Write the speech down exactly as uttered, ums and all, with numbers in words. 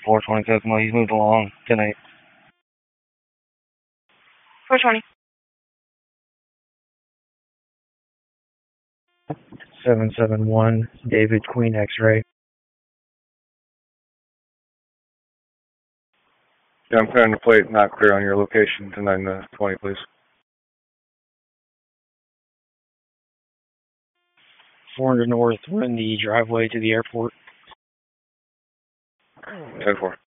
four twenty Kokomo. He's moved along tonight. four twenty. seven seven one, David Queen X-ray. Yeah, I'm clearing the plate, not clear on your location to nine twenty, please. four hundred north, we're in the driveway to the airport. ten four.